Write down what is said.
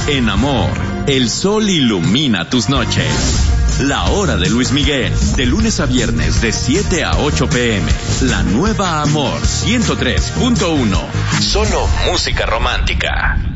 En amor, el sol ilumina tus noches. La hora de Luis Miguel, de lunes a viernes de 7 a 8 p.m. La nueva Amor 103.1. Solo música romántica.